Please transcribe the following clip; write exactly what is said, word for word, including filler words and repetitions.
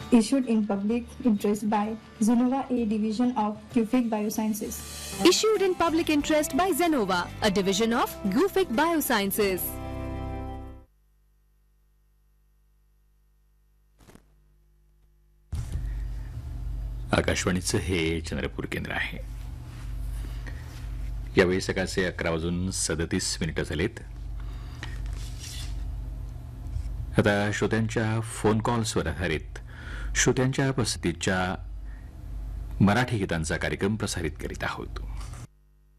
issued in public interest by Zenova A division of Gufic Biosciences. Issued in public interest by Zenova, a division of Gufic Biosciences. आकाशवाणीचं हे चंद्रपूर केंद्र आहे. यावेळी सकाळचे अकरा वाजून सदतीस मिनिटं झालेत. आता श्रोत्यांच्या फोन कॉल्सवर आधारित श्रोत्यांच्या पसंतीच्या मराठी गीतांचा कार्यक्रम प्रसारित करीत आहोत.